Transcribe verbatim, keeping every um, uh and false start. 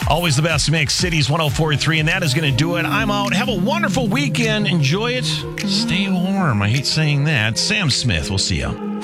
Always the best mix, Cities one oh four point three, and that is going to do it. I'm out. Have a wonderful weekend. Enjoy it. Stay warm. I hate saying that. Sam Smith. We'll see you.